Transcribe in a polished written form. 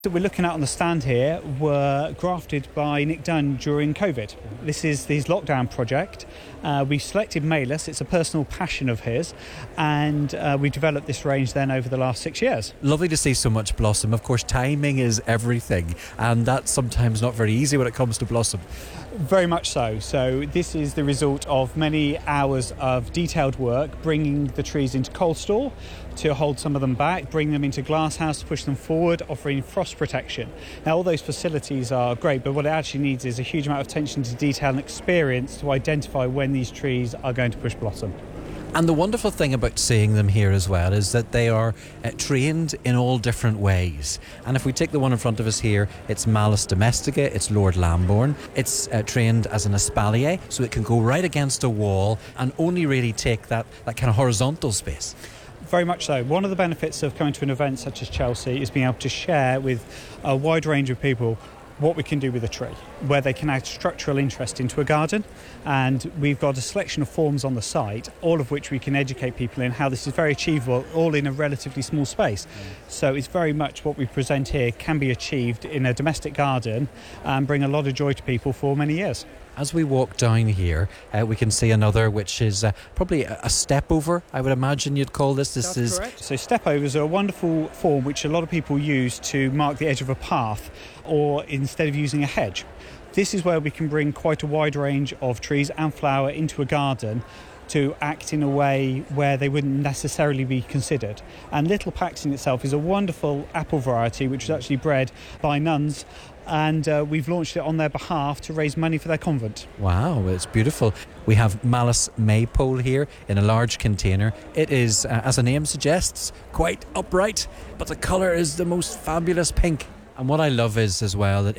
that we're looking at on the stand here were grafted by Nick Dunn during COVID. This is his lockdown project. We selected Malus, it's a personal passion of his, and we developed this range then over the last 6 years. Lovely to see so much blossom. Of course, timing is everything, and that's sometimes not very easy when it comes to blossom. Very much so. So this is the result of many hours of detailed work, bringing the trees into cold store to hold some of them back, bring them into glasshouse to push them forward, offering frost protection. Now, all those facilities are great, but what it actually needs is a huge amount of attention to detail and experience to identify when these trees are going to push blossom. And the wonderful thing about seeing them here as well is that they are trained in all different ways. And if we take the one in front of us here, it's Malus domestica, it's Lord Lambourne. It's trained as an espalier, so it can go right against a wall and only really take that kind of horizontal space. Very much so. One of the benefits of coming to an event such as Chelsea is being able to share with a wide range of people what we can do with a tree, where they can add structural interest into a garden. And we've got a selection of forms on the site, all of which we can educate people in how this is very achievable, all in a relatively small space. So it's very much what we present here can be achieved in a domestic garden and bring a lot of joy to people for many years. As we walk down here, we can see another, which is probably a step over, I would imagine you'd call this. That's correct. So step overs are a wonderful form which a lot of people use to mark the edge of a path, or instead of using a hedge. This is where we can bring quite a wide range of trees and flower into a garden to act in a way where they wouldn't necessarily be considered. And Little Paxton itself is a wonderful apple variety which was actually bred by nuns, and we've launched it on their behalf to raise money for their convent. Wow, it's beautiful. We have Malus maypole here in a large container. It is, as the name suggests, quite upright, but the colour is the most fabulous pink. And what I love is as well that